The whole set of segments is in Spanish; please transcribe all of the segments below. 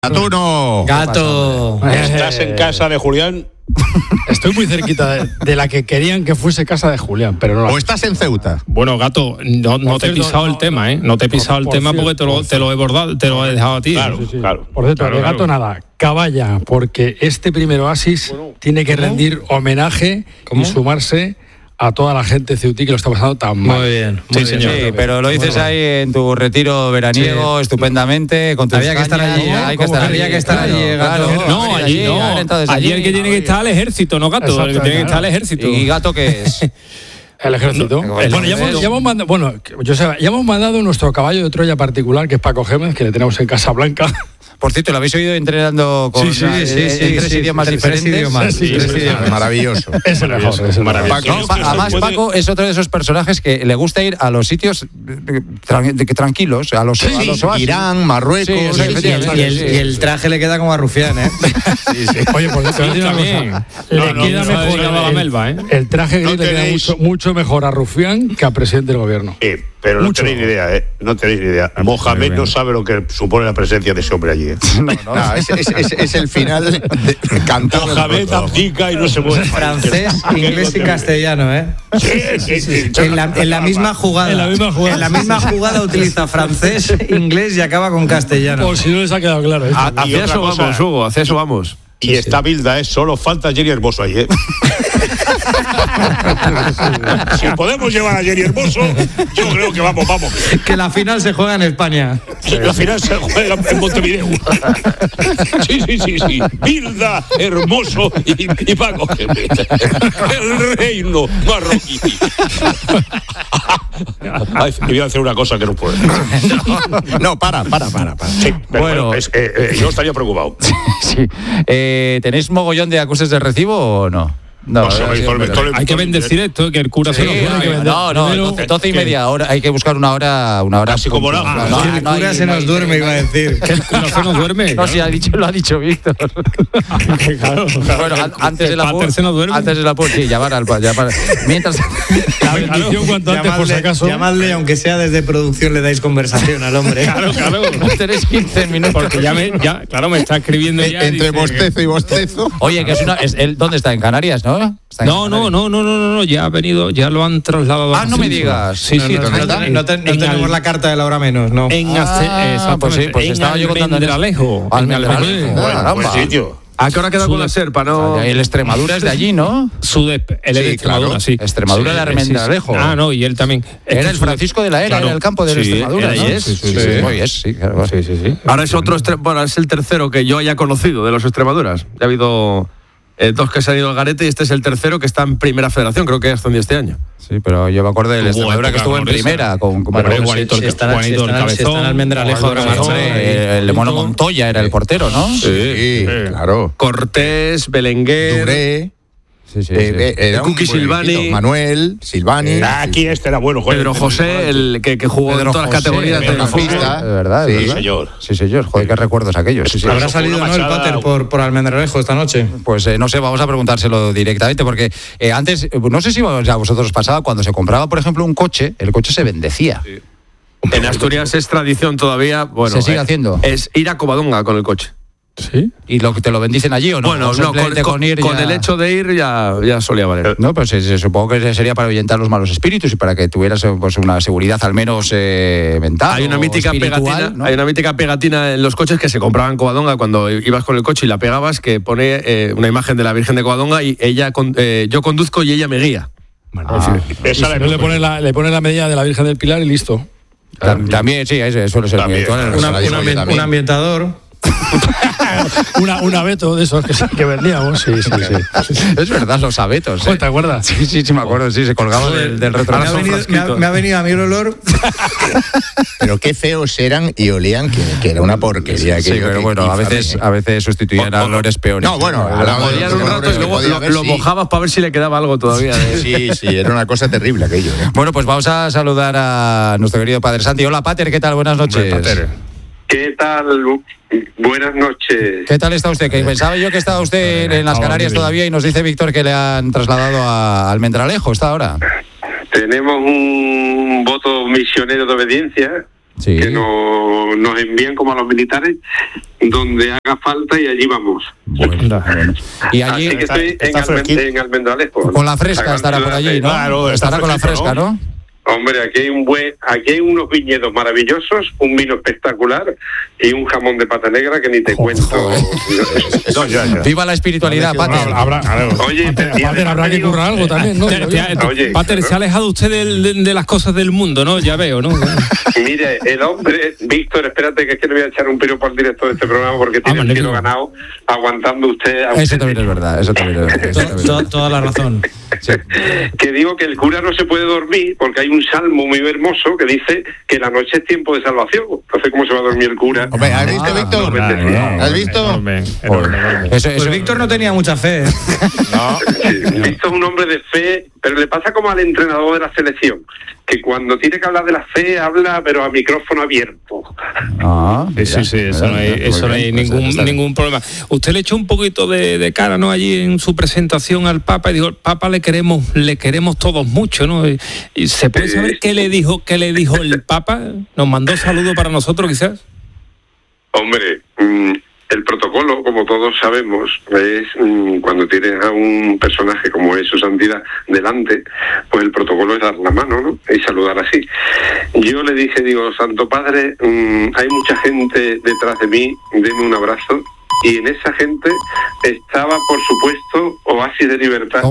Gatuno. Gato. ¿Estás en casa de Julián? Estoy muy cerquita de la que querían que fuese casa de Julián, pero no. ¿O estás en Ceuta? Bueno, Gato, no te he pisado el tema, ¿eh? No te he pisado el tema porque te lo he bordado, te lo he dejado a ti. Claro, claro. Por cierto, de Gato nada, caballa, porque este primer oasis tiene que rendir homenaje y sumarse a toda la gente ceutí que lo está pasando tan mal. Muy bien. Sí, señor. Sí, pero lo dices ahí en tu retiro veraniego, estupendamente, con tus Había que estar allí, ¿no? Había que estar allí, Claro. No, allí no. Allí el que tiene que estar al ejército, ¿no, Gato? El que tiene que estar al ejército. ¿Y Gato qué es? El ejército. Bueno, ya hemos mandado nuestro caballo de Troya particular, que es Paco Gémez, que le tenemos en Casablanca. Por cierto, ¿lo habéis oído entrenando con tres idiomas diferentes? Sí. Maravilloso. Es el mejor. Es el mejor. Además, Paco es otro de esos personajes que le gusta ir a los sitios tranquilos, a los oasis. Irán, Marruecos. Sí, Y el traje le queda como a Rufián, ¿eh? Oye, por cierto, también. le queda mejor el traje gris le queda mucho mejor a Rufián que al presidente del gobierno. Pero no tenéis ni idea, ¿eh? No tenéis ni idea. Mohamed no sabe lo que supone la presencia de ese hombre allí, ¿eh? No, es el final cantado. Mohamed abdica y no se mueve. Francés, inglés y castellano, ¿eh? Sí. En la misma jugada. En la misma jugada utiliza francés, inglés y acaba con castellano. Por si no les ha quedado claro. Hacia eso vamos, Hugo, hacia eso vamos. Y está Bilda, ¿eh? Solo falta Jenny Hermoso ahí, ¿eh? Si podemos llevar a Jenny Hermoso, yo creo que vamos. Que la final se juega en España. La final se juega en Montevideo. Sí. Bilda, Hermoso y Paco. El reino marroquí. Ay, te voy a hacer una cosa que no puedo. No, para. Sí, pero Bueno. yo estaría preocupado. Sí. ¿Tenéis mogollón de acuses de recibo o no? No, Hay que bendecir esto, que el cura se lo duerme. No, 12:30 hora. Hay que buscar una hora. Así como nada. El cura se nos duerme, iba a decir. Que el cura se nos duerme. No, sí, lo ha dicho Víctor. Claro. Bueno, antes de la puerta, sí, llamar. Mientras. La bendición cuanto antes, por si acaso. Llamadle, aunque sea desde producción, le dais conversación al hombre. Claro. Tenéis 15 minutos. Porque me está escribiendo ya. Entre bostezo y bostezo. Oye, que ¿dónde está? ¿En Canarias, no? No, ya ha venido, ya lo han trasladado. No me digas. Sí, No tenemos la carta de la hora menos, ¿no? Pues estaba yo contando en Almendralejo. Buen sitio. ¿A qué hora queda con la Serpa? No. El Extremadura es de allí, ¿no? Él es de Extremadura, claro. sí. Extremadura de Almendralejo. No, y él también. Era el Francisco de la Era, era el campo de Extremadura, ¿no? Sí. Ahora es otro, es el tercero que yo haya conocido de los Extremaduras. Ya ha habido dos que se han ido al garete y este es el tercero que está en primera federación, creo que ascendió este año. Sí, pero yo me acuerdo del Extremadura que estuvo en primera con Juanito el Cabezón. Está en Almendralejo. El de Mono Montoya era el portero, ¿no? Sí, claro. Cortés, Belenguer, Duré. el Cookie Silvani, Manuel, Silvani. Aquí era bueno, joder. Pedro José, el que jugó en todas las categorías del fútbol. Pista. De verdad, Sí, ¿verdad? señor. Sí, señor. Joder, qué recuerdos aquellos. Sí. ¿Habrá salido no el Pater por Almendralejo esta noche? Pues no sé, vamos a preguntárselo directamente, porque antes, no sé si a vosotros os pasaba, cuando se compraba, por ejemplo, un coche, el coche se bendecía. Sí. En Asturias es tradición todavía, bueno, ¿se sigue haciendo? Es ir a Covadonga con el coche. ¿Sí? ¿Y te lo bendicen allí o no? Bueno, no, con el hecho de ir ya solía valer. No, pues supongo que sería para ahuyentar los malos espíritus y para que tuvieras pues, una seguridad al menos mental. Hay una mítica pegatina, ¿no? Hay una mítica pegatina en los coches que se compraban en Covadonga cuando ibas con el coche y la pegabas, que pone una imagen de la Virgen de Covadonga y ella yo conduzco y ella me guía. Esa le pone la medida de la Virgen del Pilar y listo. También, sí, eso suele ser muy habitual. Un ambientador. Un abeto de esos que vendíamos. Sí. Es verdad, los abetos. ¿Te acuerdas? Sí, me acuerdo, sí, se colgaban del retrovisor. Me ha venido a mí el olor. Pero qué feos eran y olían, que era una porquería. Sí, pero bueno, a veces sustituían a olores peores. No, bueno, olían un rato y luego lo mojabas para ver si le quedaba algo todavía. Sí, era una cosa terrible aquello. Bueno, pues vamos a saludar a nuestro querido Padre Santi. Hola, Pater, ¿qué tal? Buenas noches. ¿Qué tal? Buenas noches. ¿Qué tal está usted? Que pensaba yo que estaba usted en las Canarias todavía y nos dice Víctor que le han trasladado a Almendralejo. ¿Está ahora? Tenemos un voto misionero de obediencia que nos envían como a los militares, donde haga falta y allí vamos. Bueno. Y allí así que estoy en Almendralejo. Con la fresca estará por allí, ¿no? Claro, estará con la fresca, ¿no? Hombre, aquí hay unos viñedos maravillosos, un vino espectacular y un jamón de pata negra que ni te cuento. No, ya. Viva la espiritualidad, Pater. Oye, Pater, habrá que currar algo también, ¿no? Pater, se ha alejado usted de las cosas del mundo, ¿no? Ya veo, ¿no? Mire, el hombre, Víctor, espérate que es que le voy a echar un piropo al director de este programa porque tiene el tiro ganado aguantando usted. Eso también es verdad, Toda la razón. Sí. Que digo que el cura no se puede dormir porque hay un salmo muy hermoso que dice que la noche es tiempo de salvación. Entonces, ¿cómo se va a dormir el cura? Hombre, ¿has visto, Víctor? ¿Has visto? Pues Víctor no tenía mucha fe. No. Sí, Víctor es un hombre de fe, pero le pasa como al entrenador de la selección, que cuando tiene que hablar de la fe habla pero a micrófono abierto. Sí, eso no hay ningún problema. Usted le echó un poquito de cara, ¿no? Allí en su presentación al Papa y dijo, Papa le queremos todos mucho, ¿no? Y se puede saber qué le dijo el Papa. Nos mandó saludos para nosotros, quizás. Hombre, el protocolo, como todos sabemos, es cuando tienes a un personaje como es su santidad delante, pues el protocolo es dar la mano, ¿no? Y saludar así. Yo le dije, Santo Padre, hay mucha gente detrás de mí, deme un abrazo. Y en esa gente estaba, por supuesto, Oasis de Libertad.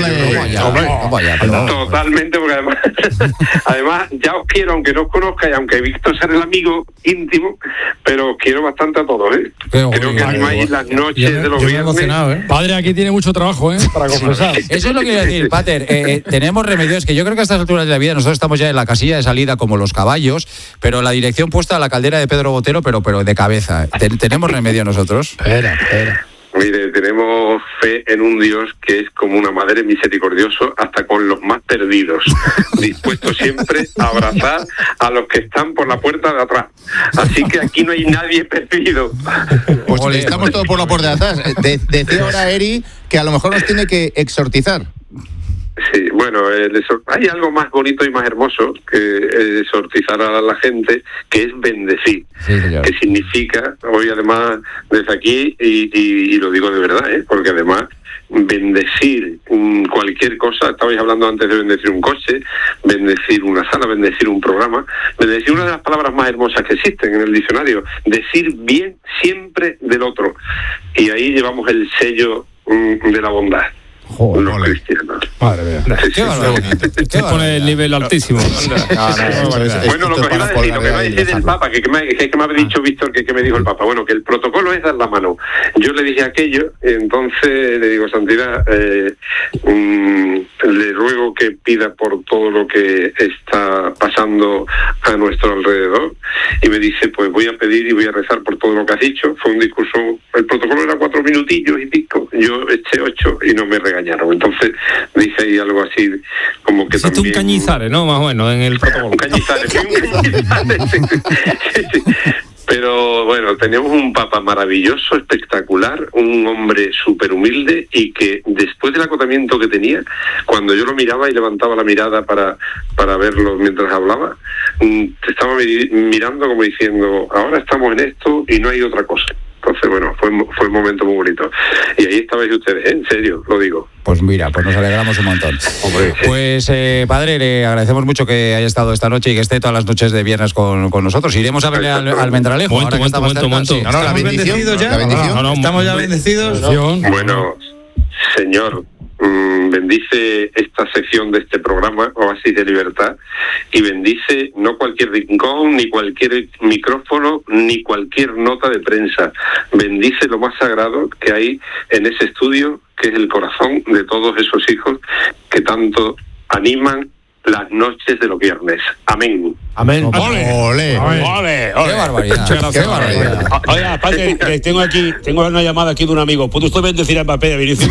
Totalmente, porque además ya os quiero, aunque no os conozca y aunque he visto ser el amigo íntimo, pero os quiero bastante a todos, ¿eh? Creo que animáis las noches de los viernes. Padre, aquí tiene mucho trabajo, para confesar. Eso es lo que quería decir, Pater. Tenemos remedios que yo creo que a estas alturas de la vida nosotros estamos ya en la casilla de salida como los caballos, pero la dirección puesta a la caldera de Pedro Botero, pero de cabeza. ¿Tenemos remedio nosotros? Espera. Mire, tenemos fe en un Dios que es como una madre misericordioso hasta con los más perdidos, dispuesto siempre a abrazar a los que están por la puerta de atrás. Así que aquí no hay nadie perdido. Pues estamos todos por la puerta de atrás. Decía ahora Eri que a lo mejor nos tiene que exhortizar. Sí, bueno, hay algo más bonito y más hermoso que exhortizar a la gente, que es bendecir, que significa, hoy además desde aquí, y lo digo de verdad, porque además bendecir cualquier cosa, estabais hablando antes de bendecir un coche, bendecir una sala, bendecir un programa, bendecir una de las palabras más hermosas que existen en el diccionario, decir bien siempre del otro, y ahí llevamos el sello de la bondad. Los cristianos. Madre mía. Usted pone el nivel altísimo. Bueno, lo que iba a decir del Papa, que me ha dicho Víctor, que me dijo el Papa, bueno, que el protocolo es dar la mano. Yo le dije aquello, entonces le digo, Santidad, le ruego que pida por todo lo que está pasando a nuestro alrededor, y me dice, pues voy a pedir y voy a rezar por todo lo que has dicho. Fue un discurso, el protocolo era 4 minutillos y pico, yo eché 8 y no me regañaron. Entonces dice ahí algo así como que hiciste también... un cañizares, ¿no? Más o menos en el protocolo. Un cañizares. Pero bueno, tenemos un Papa maravilloso, espectacular, un hombre súper humilde, y que después del acotamiento que tenía, cuando yo lo miraba y levantaba la mirada para verlo mientras hablaba, estaba mirando como diciendo, ahora estamos en esto y no hay otra cosa. Entonces, bueno, fue un momento muy bonito. Y ahí estabais ustedes, en serio, lo digo. Pues mira, pues nos alegramos un montón. Hombre. Pues, padre, le agradecemos mucho que haya estado esta noche y que esté todas las noches de viernes con nosotros. Iremos a verle al Almendralejo. Momento. La bendición. ¿Estamos ya bendecidos? Bueno, señor, bendice esta sección de este programa, Oasis de Libertad, y bendice no cualquier rincón, ni cualquier micrófono, ni cualquier nota de prensa. Bendice lo más sagrado que hay en ese estudio, que es el corazón de todos esos hijos que tanto animan las noches de los viernes. Amén. Amén. ¡Ole! ¡Qué barbaridad! ¡Qué barbaridad! Oye, aparte, tengo una llamada aquí de un amigo. ¿Puede usted bendecir a Mbappé, a Vinicius?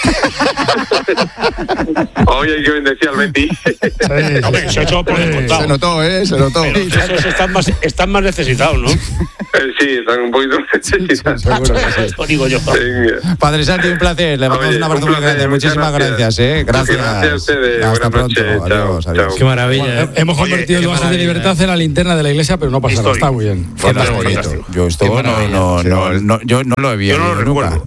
Hoy hay que bendecir al Betis. Hombre, se ha hecho por descontado. Se notó, se notó. Pero esos están más necesitados, ¿no? Sí, están un poquito necesitados. Eso digo yo. Padre Santi, un placer. Le mandamos un abrazo muy grande. Muchísimas gracias. Gracias. Gracias a ustedes. Hasta Buenas pronto. noches. Chao. adiós. Qué maravilla. Bueno, hemos convertido el Oasis de Libertad en la linterna de la iglesia, pero no pasa nada, está muy bien. Fantástico. Yo esto yo no lo he visto nunca.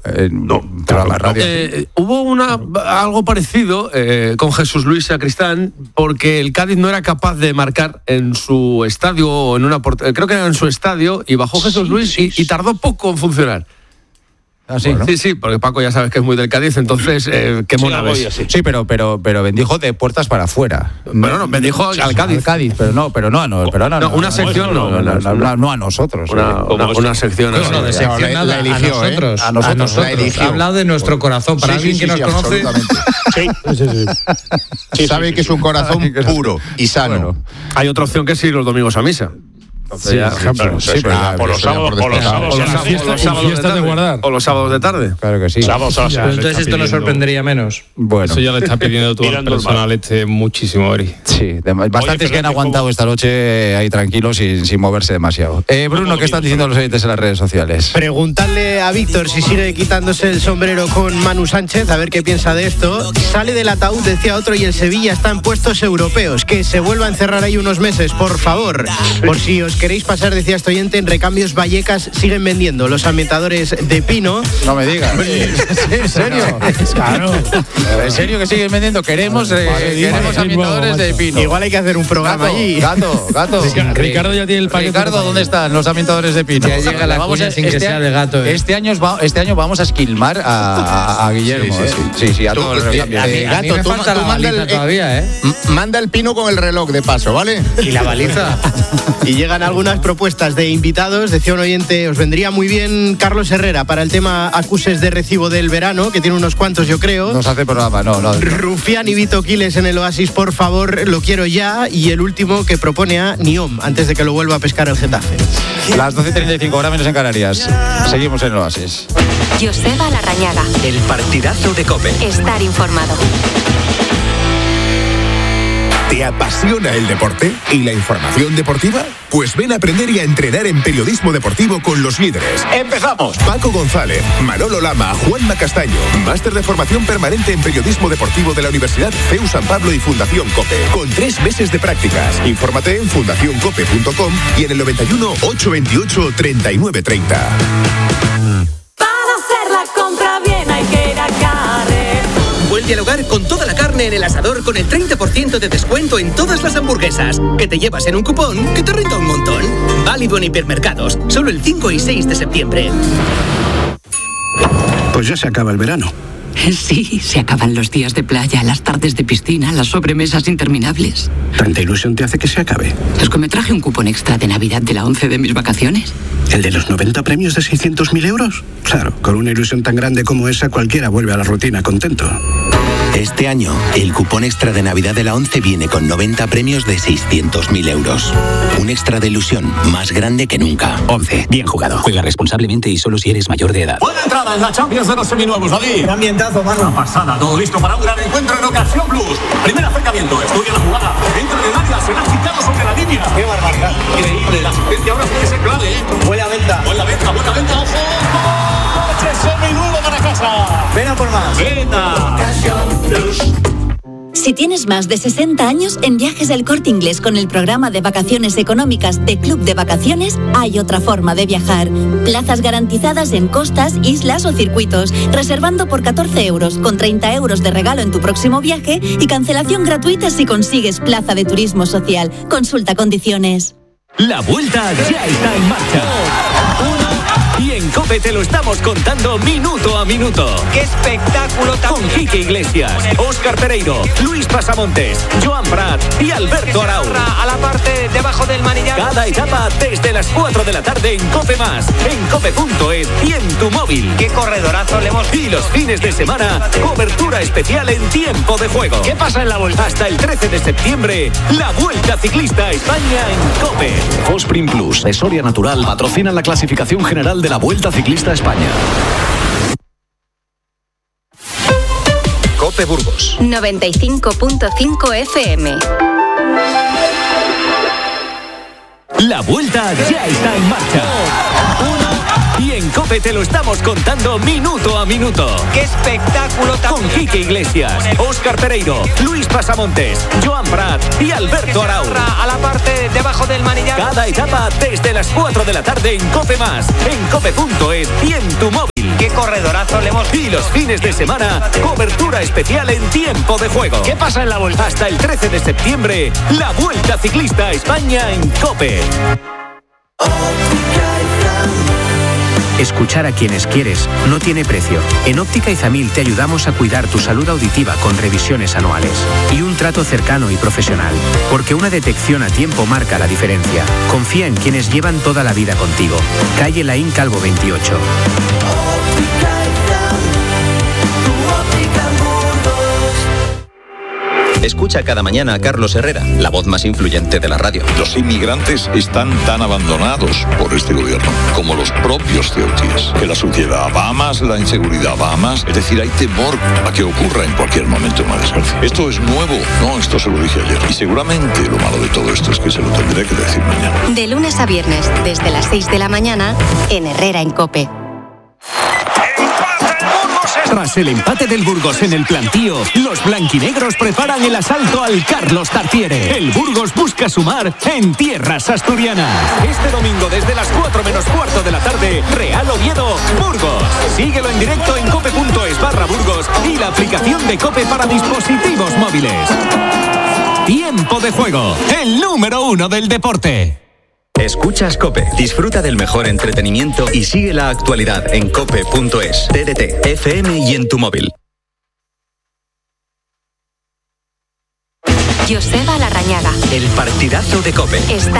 Hubo algo parecido con Jesús Luis Sacristán, porque el Cádiz no era capaz de marcar en su estadio, o en creo que era en su estadio, y bajó Jesús Luis y tardó poco en funcionar. ¿Ah, sí? Bueno. Sí, porque Paco ya sabes que es muy del Cádiz, entonces qué mona ves. Sí, pero bendijo de puertas para afuera. Bueno, no, bendijo al Cádiz. Al Cádiz, pero no, una sección no a nosotros. Una sección. No, de sección nada, a nosotros. A nosotros. Ha hablado de nuestro corazón. Para alguien que nos conoce. Sí. Sabe que es un corazón puro y sano. Bueno, hay otra opción que es ir los domingos a misa. Por los sábados de guardar. O los sábados de tarde. Claro que sí. Entonces esto nos sorprendería menos. Bueno. Eso ya le está pidiendo tu personal muchísimo, Eri. Sí, bastantes que han aguantado esta noche ahí tranquilos sin moverse demasiado. Bruno, ¿qué están diciendo los oyentes en las redes sociales? Preguntarle a Víctor si sigue quitándose el sombrero con Manu Sánchez, a ver qué piensa de esto. Sale del ataúd, decía otro, y el Sevilla está en puestos europeos. Que se vuelva a encerrar ahí unos meses, por favor. Por si os queréis pasar, decía este oyente, en Recambios Vallecas siguen vendiendo los ambientadores de pino. No me digas. ¿En serio? Claro. ¿En serio que siguen vendiendo? Queremos ambientadores de pino. Igual hay que hacer un programa allí. Gato. Ricardo ya tiene el paquete. Ricardo, ¿dónde están los ambientadores de pino? Ya llega la cuña sin que sea de gato. Este año vamos a esquilmar a Guillermo. Sí, a todos los recambios. Gato, me falta la baliza todavía, Manda el pino con el reloj de paso, ¿vale? Y la baliza. Y llegan algunas propuestas de invitados. Decía un oyente, os vendría muy bien Carlos Herrera para el tema acuses de recibo del verano, que tiene unos cuantos, yo creo. Nos hace programa, no. Rufián y Vito Quiles en el Oasis, por favor, lo quiero ya. Y el último que propone a Niom, antes de que lo vuelva a pescar el Getafe. Las 12:35, ahora menos en Canarias. Seguimos en el Oasis. Joseba Larrañaga. El partidazo de COPE. Estar informado. ¿Te apasiona el deporte y la información deportiva? Pues ven a aprender y a entrenar en periodismo deportivo con los líderes. ¡Empezamos! Paco González, Manolo Lama, Juanma Castaño. Máster de formación permanente en periodismo deportivo de la Universidad CEU San Pablo y Fundación COPE. Con 3 meses de prácticas. Infórmate en fundacioncope.com y en el 91 828 3930. Para hacer la compra bien hay que ir a Carrer. Vuelve al hogar con toda la carne en el asador con el 30% de descuento en todas las hamburguesas. Que te llevas en un cupón que te renta un montón. Válido en hipermercados. Solo el 5 y 6 de septiembre. Pues ya se acaba el verano. Sí, se acaban los días de playa, las tardes de piscina, las sobremesas interminables. ¿Tanta ilusión te hace que se acabe? ¿Es que me traje un cupón extra de Navidad de la 11 de mis vacaciones? ¿El de los 90 premios de 600.000 euros? Claro, con una ilusión tan grande como esa, cualquiera vuelve a la rutina contento. Este año, el cupón extra de Navidad de la 11 viene con 90 premios de 600.000 euros. Un extra de ilusión más grande que nunca. 11. Bien jugado. Juega responsablemente y solo si eres mayor de edad. Buena entrada en la Champions de los seminuevos, David. Ambientazo, mano. Una pasada, todo listo para un gran encuentro en Ocasión Plus. Primer acercamiento, estudia la jugada. Entra en el área, será quitado sobre la línea. ¡Qué barbaridad! Increíble, la asistencia ahora puede ser clave, Buena venta. Buena venta, ojo. Seminuevo para casa. Ven a por más. Venta. Ocasión Plus. Si tienes más de 60 años, en Viajes del Corte Inglés con el programa de vacaciones económicas de Club de Vacaciones, hay otra forma de viajar. Plazas garantizadas en costas, islas o circuitos, reservando por 14 euros, con 30 euros de regalo en tu próximo viaje y cancelación gratuita si consigues plaza de turismo social. Consulta condiciones. La vuelta ya está en marcha. Y en COPE te lo estamos contando minuto a minuto. ¡Qué espectáculo tan Con Quique Iglesias, Óscar Pereiro, Luis Pasamontes, Joan Prat y Alberto Arau. a la parte debajo del manillar. Cada etapa desde las 4 de la tarde en COPE+, en cope.es y en tu móvil. ¡Qué corredorazo le hemos... Y los fines de semana, cobertura especial en tiempo de juego. ¿Qué pasa en la vuelta? Hasta el 13 de septiembre, la Vuelta Ciclista a España en COPE. Fosprin Plus, de Soria Natural, patrocina la clasificación general de la Vuelta Ciclista a España. COPE Burgos 95.5 FM. La Vuelta ya está en marcha. Y en COPE te lo estamos contando minuto a minuto. ¡Qué espectáculo tan Con Quique Iglesias, Óscar Pereiro, Luis Pasamontes, Joan Prat y Alberto Arau. A la parte debajo del manillar. Cada etapa desde las 4 de la tarde en COPE+, en cope.es y en tu móvil. ¡Qué corredorazo le hemos... Y los fines de semana, cobertura especial en tiempo de juego. ¿Qué pasa en la Vuelta? Hasta el 13 de septiembre, la Vuelta Ciclista a España en COPE. Escuchar a quienes quieres no tiene precio. En Óptica Izamil te ayudamos a cuidar tu salud auditiva con revisiones anuales y un trato cercano y profesional, porque una detección a tiempo marca la diferencia. Confía en quienes llevan toda la vida contigo. Calle Laín Calvo 28. Escucha cada mañana a Carlos Herrera, la voz más influyente de la radio. Los inmigrantes están tan abandonados por este gobierno como los propios ceutíes. Que la suciedad va más, la inseguridad va más. Es decir, hay temor a que ocurra en cualquier momento una desgracia. Esto es nuevo. No, esto se lo dije ayer. Y seguramente lo malo de todo esto es que se lo tendré que decir mañana. De lunes a viernes, desde las 6 de la mañana, en Herrera en COPE. Tras el empate del Burgos en el plantío, los blanquinegros preparan el asalto al Carlos Tartiere. El Burgos busca sumar en tierras asturianas. Este domingo desde las 4 menos cuarto de la tarde, Real Oviedo, Burgos. Síguelo en directo en cope.es/Burgos y la aplicación de COPE para dispositivos móviles. Tiempo de juego, el número 1 del deporte. Escuchas COPE, disfruta del mejor entretenimiento y sigue la actualidad en cope.es, TDT, FM y en tu móvil. Joseba Larrañaga. El partidazo de COPE. Está